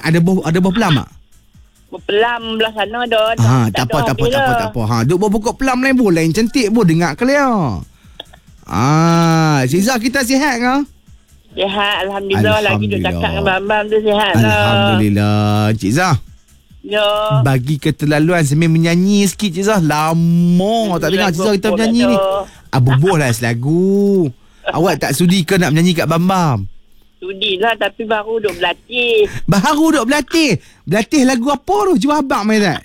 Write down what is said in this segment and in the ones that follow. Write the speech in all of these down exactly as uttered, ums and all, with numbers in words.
ada buah ada buah pelam tak? Pelam belah sana ada. Ha, tak apa, tak apa, tak apa, tak apa. Ha, duk buah pokok pelam lain pun, lain cantik pun dengar kalian. Ah, Cik Zah kita sihat ke? Sihat, Alhamdulillah. Lagi duk cakap dengan Bambam tu sihat lah. Alhamdulillah. Cik Zah, ya. bagi keterlaluan sambil menyanyi sikit Cik Zah. Lama tak dengar Cik Zah kita menyanyi ni. Ah, bubuh lah selagu. Awak tak sudi ke nak menyanyi kat Bambam? Sudi lah, tapi baru duk berlatih. Baru duk berlatih. Berlatih lagu apa tu? Cuba abang main tak?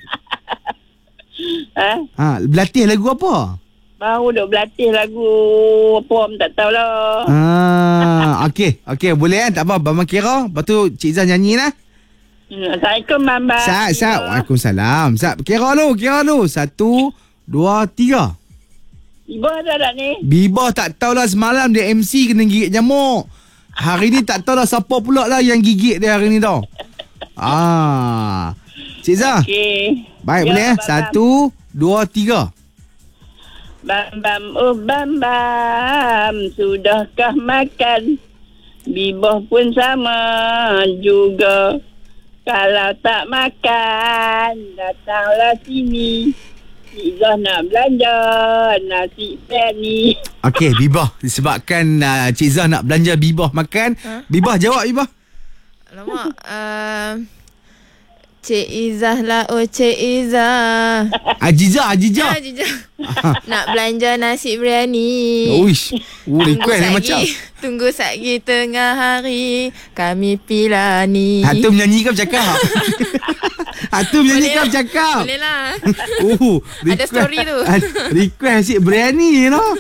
Ha? Ha, berlatih lagu apa? Baru duk berlatih lagu apa tak tahulah. Ah, okey, okey boleh kan? Tak apa, Bambam kira. Lepas tu Cik Zah nyanyi lah. Assalamualaikum Bambam. Sat, sat. Waalaikumsalam. Sat, kira lu, kira lu. Satu, dua, tiga. Ibu ada tak ni? Bibah tak tahulah semalam dia M C kena gigit nyamuk. Hari ni tak tahulah siapa pula lah yang gigit dia hari ni tau. Ah, Cik Zah. Okey. Baik, Ya, boleh eh? Bambam. Satu, dua, tiga. Bambam, oh Bambam, sudahkah makan? Bibah pun sama juga. Kalau tak makan, datanglah sini. Cik Zah nak belanja nasi biryani. Okey, Bibah. Disebabkan uh, Cik Zah nak belanja Bibah makan. Ha? Bibah jawab, Bibah. Alamak. Uh, Cik Izzah lah. Oh, Cik Izzah. Ajizah, Ajizah. Ya, Jijah. Nak belanja nasi biryani. Uish. Oh, request ni macam. Tunggu satgi tengah hari. Kami pilani. Hak tu menyanyi ke bercakap? Hak tu menyanyi ke bercakap? Boleh lah. Oh, Ada story tu. Request nasi biryani, you know.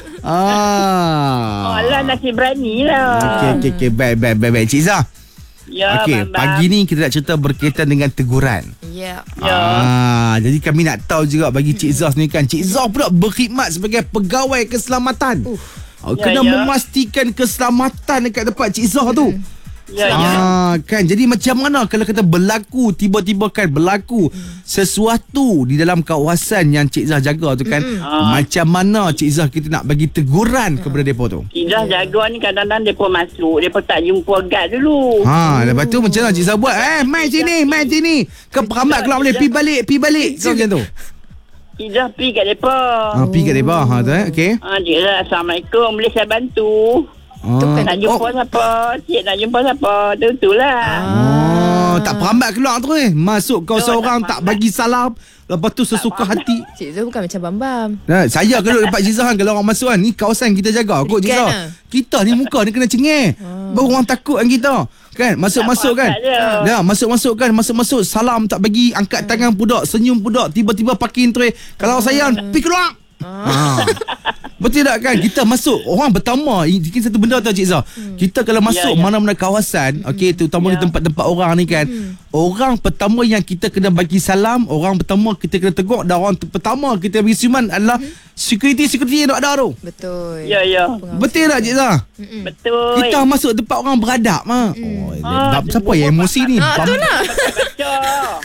Oh, Ah. alah nasi biryani lah. Okey, okey, okey. Baik, baik, baik, baik. Cik Zah. Ya, Okey, Bambam. pagi ni kita nak cerita berkaitan dengan teguran. Ya. Ya. Ah, jadi kami nak tahu juga bagi Cik Zah ni kan. Cik Zah pula berkhidmat sebagai pegawai keselamatan. Uh. Oh, Ya, kena ya. memastikan keselamatan dekat tempat Cik Zah tu. Ya, ya. Ah, kan jadi macam mana kalau kata berlaku tiba-tiba kan berlaku sesuatu di dalam kawasan yang Cik Zah jaga tu kan, macam mana Cik Zah kita nak bagi teguran kepada depa tu? Cik Zah jaga ni kadang-kadang mereka masuk, mereka tak jumpa guard dulu. Ha, lepas tu macam mana Cik Zah buat? Eh, mai sini, mai sini. Ke perambat keluar boleh pi balik, pi balik. So macam tu. Cik Zah pergi kat mereka. Ha, pi kat depa ha tu eh. Okey. Ha, Cik Zah, Assalamualaikum, boleh saya bantu? Ah. Nak jumpa Oh. siapa? Cik nak jumpa siapa? Tentulah. Oh, tak perambat keluar tu eh. Masuk kau Oh, seorang tak tak bagi salam, lepas tu sesuka hati. Cik Zah bukan macam Bambam. Nah, saya kalau dapat Cik Zah kan, kalau orang masuk kan, ni kawasan kita jaga kot Cik Rikan Zah. lah. Kita ni muka ni kena cengeng. Baru orang takut kan kita. Kan, masuk-masuk kan. Tak apa-apa je. Dah, masuk-masuk kan, masuk-masuk salam tak bagi, angkat tangan budak, senyum budak, tiba-tiba parking tray. Kalau saya pergi keluar. Ha. Betul tak kan? Kita masuk, orang pertama, ini satu benda tau Cik Zah. Kita kalau masuk Ya, ya. mana-mana kawasan, okey, terutama Ya. di tempat-tempat orang ni kan, orang pertama yang kita kena bagi salam, orang pertama kita kena tegur, dan orang tu- pertama kita bagi ciuman adalah security-security yang ada tu. Betul. Ya, ya. Betul tak Cik Zah? Betul. Kita masuk tempat orang beradab mah. Oh, Ah, bab- siapa yang emosi ni? Ah, Bam- tu lah. Baca.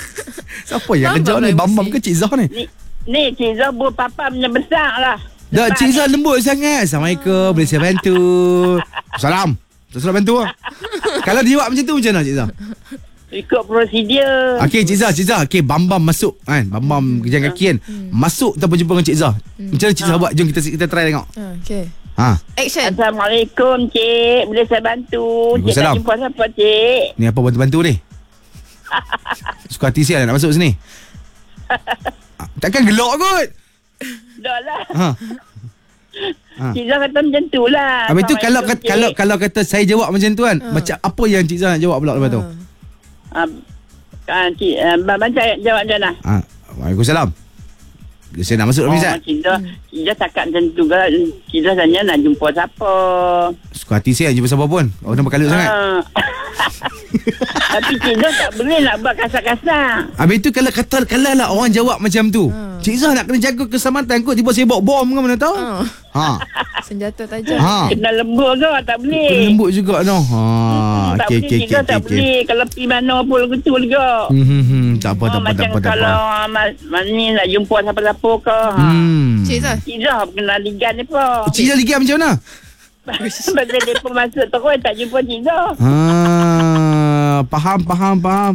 Siapa yang Bambam kerja ni? emosi. Bambam ke Cik Zah ni? Ni, ni Cik Zah berpapa punya besar lah. Dah Cik Zah lembut sangat. Assalamualaikum, boleh saya bantu? Salam. Saya suruh bantu lah. Kalau dia buat macam tu macam mana Cik Zah? Ikut prosedur. Okey Cik Zah, Cik Zah. Okey, Bambam masuk kan. Bambam kerja kaki kan. Masuk tanpa jumpa dengan Cik Zah. Macam mana Cik Zah buat? Jom kita kita try tengok. Ah, okay. Ha. Action. Assalamualaikum Cik, boleh saya bantu? Cik Waalaikumsalam. nak jumpa siapa Cik? Ni apa bantu-bantu ni? Suka hati sial nak masuk sini. Ah, takkan gelak kot. Dah lah. Ha. Ha. Cik Zah kata macam tu lah. Habis tu kalau Assalamualaikum, kata, kalau Cik. kalau kata saya jawab macam tu kan, macam apa yang Cik Zah nak jawab pula lepas tu? Ah, ah, Cik, ah, Bambam cakap jawab macam mana? Ha. Waalaikumsalam. Saya nak masuk Oh, oh, Ustaz. Cik Zah, Cik Zah cakap macam tu kan. Cik Zah tanya nak jumpa siapa. Suka hati saya jumpa siapa pun. Orang nampak kalut sangat. Ah. Tapi Cik Zah tak boleh nak buat kasar-kasar. Habis tu kalau kata kalau lah orang jawab macam tu. Cik Zah nak kena jaga keselamatan kot, tiba saya bawa bom ke mana tahu. Oh. Ha. Senjata tajam. Ha. Kena lembut ke tak boleh. Kena lembut juga noh. Ha. Tak Okey boleh, okey Cik okey Zah tak okey. boleh. Kalau pergi mana pun gitu juga. Hmm, hmm, hmm. Tak apa, Oh, tak apa, tak macam apa, tak kalau apa. ah, mas, mas ni nak jumpa siapa-siapa ke. Ha. Hmm. Cik Zah. Cik Zah kena ligan ni pun. Cik Zah ligat macam mana? Pasal dia pun masuk terus tak jumpa Cik Zah. Ha. Faham, faham, faham.